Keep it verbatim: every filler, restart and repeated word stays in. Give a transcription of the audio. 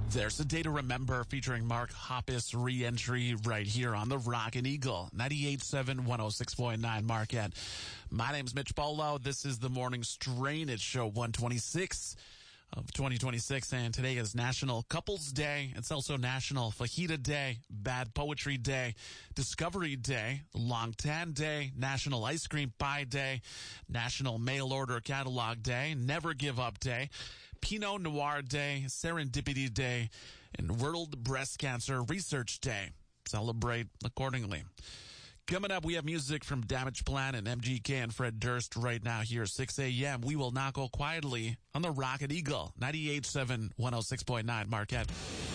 There's a Day to Remember featuring Mark Hoppus re-entry right here on the Rockin' Eagle, ninety-eight point seven, one oh six point nine Marquette. My name's Mitch Bolo. This is the morning strain. It's show one twenty-six of twenty twenty-six, and today is National Couples Day. It's also National Fajita Day, Bad Poetry Day, Discovery Day, Long Tan Day, National Ice Cream Pie Day, National Mail Order Catalog Day, Never Give Up Day, Pinot Noir Day, Serendipity Day, and World Breast Cancer Research Day. Celebrate accordingly. Coming up, we have music from Damage Plan and M G K and Fred Durst right now here at six a.m. We will not go quietly on the Rockin' Eagle, ninety-eight point seven, one oh six point nine Marquette.